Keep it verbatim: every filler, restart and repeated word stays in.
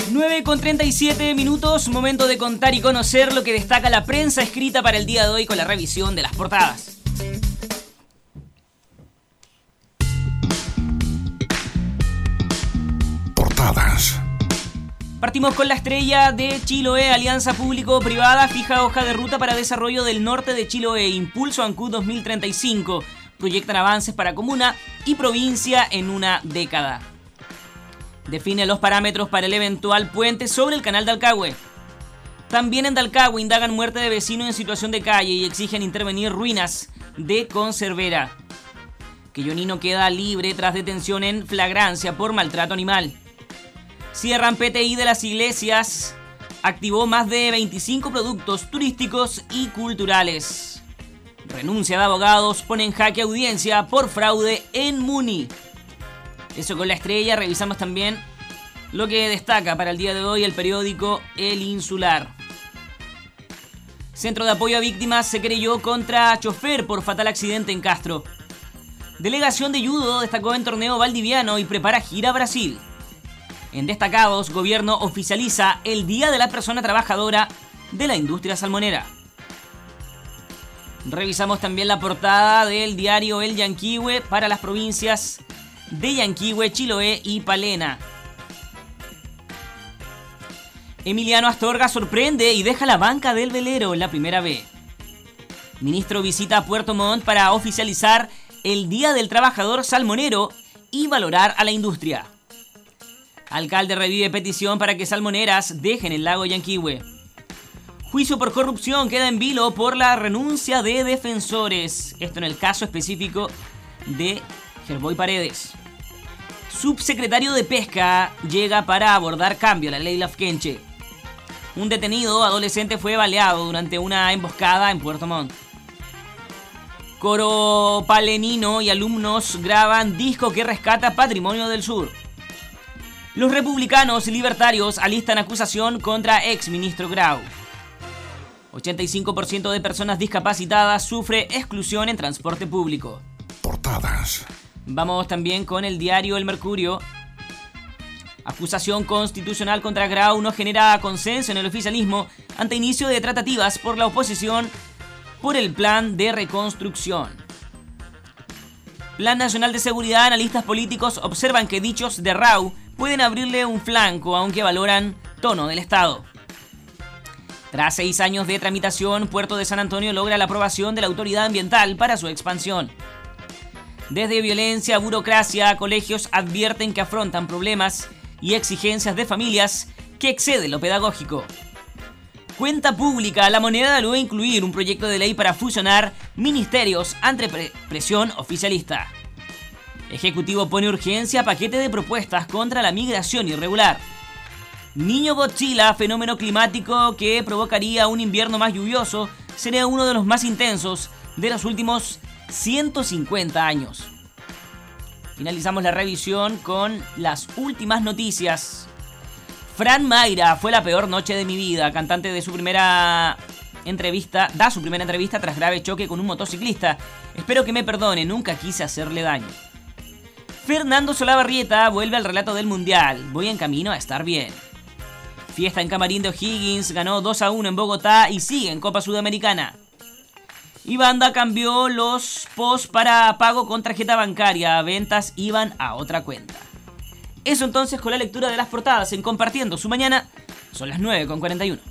nueve con treinta y siete minutos, momento de contar y conocer lo que destaca la prensa escrita para el día de hoy con la revisión de las portadas. Portadas. Partimos con la estrella de Chiloé. Alianza Público-Privada fija hoja de ruta para desarrollo del norte de Chiloé. Impulso Ancud dos mil treinta y cinco. Proyectan avances para comuna y provincia en una década. Define los parámetros para el eventual puente sobre el canal de Alcagüe. También en Dalcagüe indagan muerte de vecino en situación de calle y exigen intervenir ruinas de Conservera. Quillonino queda libre tras detención en flagrancia por maltrato animal. Cierran P T I de las iglesias. Activó más de veinticinco productos turísticos y culturales. Renuncia de abogados pone en jaque audiencia por fraude en Muni. Eso con la estrella. Revisamos también lo que destaca para el día de hoy el periódico El Insular. Centro de Apoyo a Víctimas se querelló contra chofer por fatal accidente en Castro. Delegación de judo destacó en torneo valdiviano y prepara gira a Brasil. En destacados, gobierno oficializa el Día de la Persona Trabajadora de la Industria Salmonera. Revisamos también la portada del diario El Yanquihue para las provincias de Yanquihue, Chiloé y Palena. Emiliano Astorga sorprende y deja la banca del velero en la primera B. Ministro visita Puerto Montt para oficializar el Día del Trabajador Salmonero y valorar a la industria. Alcalde revive petición para que salmoneras dejen el lago Yanquihue. Juicio por corrupción queda en vilo por la renuncia de defensores. Esto en el caso específico de Gerboy Paredes. Subsecretario de Pesca llega para abordar cambio a la ley Lafkenche. Un detenido adolescente fue baleado durante una emboscada en Puerto Montt. Coro palenino y alumnos graban disco que rescata patrimonio del sur. Los republicanos y libertarios alistan acusación contra exministro Grau. ochenta y cinco por ciento de personas discapacitadas sufre exclusión en transporte público. Portadas. Vamos también con el diario El Mercurio. Acusación constitucional contra Grau no genera consenso en el oficialismo ante inicio de tratativas por la oposición por el plan de reconstrucción. Plan Nacional de Seguridad. Analistas políticos observan que dichos de Rau pueden abrirle un flanco, aunque valoran tono del Estado. Tras seis años de tramitación, Puerto de San Antonio logra la aprobación de la autoridad ambiental para su expansión. Desde violencia a burocracia, colegios advierten que afrontan problemas y exigencias de familias que exceden lo pedagógico. Cuenta pública. La Moneda debe incluir un proyecto de ley para fusionar ministerios ante pre- presión oficialista. Ejecutivo pone urgencia a paquete de propuestas contra la migración irregular. Niño Godzilla, fenómeno climático que provocaría un invierno más lluvioso, sería uno de los más intensos de los últimos ciento cincuenta años. Finalizamos la revisión con las últimas noticias. Fran Mayra fue la peor noche de mi vida. Cantante de su primera entrevista, da su primera entrevista tras grave choque con un motociclista. Espero que me perdone, nunca quise hacerle daño. Fernando Solabarrieta vuelve al relato del Mundial. Voy en camino a estar bien. Fiesta en camarín de O'Higgins, ganó dos a uno en Bogotá y sigue en Copa Sudamericana. Y Banda cambió los posts para pago con tarjeta bancaria. Ventas iban a otra cuenta. Eso entonces con la lectura de las portadas en Compartiendo su Mañana. Son las nueve con cuarenta y uno.